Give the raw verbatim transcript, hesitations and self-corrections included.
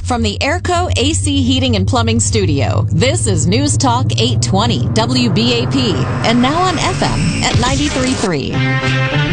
From the Airco A C Heating and Plumbing Studio, this is News Talk eight twenty W B A P, and now on F M at ninety-three point three.